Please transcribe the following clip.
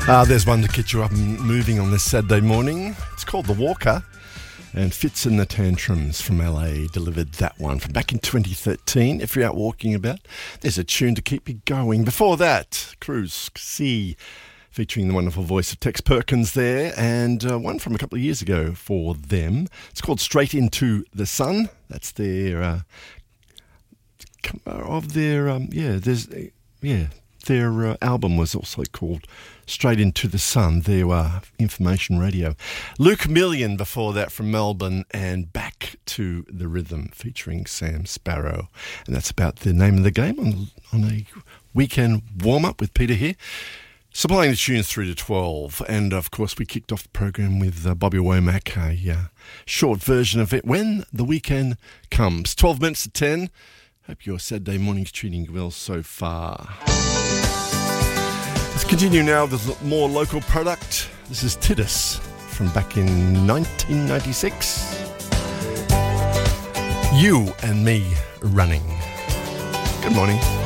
There's one to get you up and moving on this Saturday morning. It's called The Walker, and Fits in the Tantrums from LA delivered that one from back in 2013. If you're out walking about, there's a tune to keep you going. Before that, Cruise C, featuring the wonderful voice of Tex Perkins there, and one from a couple of years ago for them. It's called Straight Into the Sun. That's their their album was also called Straight Into the Sun. There were Information Radio. Luke Million before that from Melbourne, and Back to the Rhythm featuring Sam Sparrow. And that's about the name of the game on a weekend warm-up with Peter here, supplying the tunes through to 12. And of course we kicked off the program with Bobby Womack, a short version of it, When the Weekend Comes. 12 minutes to 10. Hope your Saturday morning's treating you well so far. Let's continue now with more local product. This is Titus from back in 1996. You and Me Running. Good morning.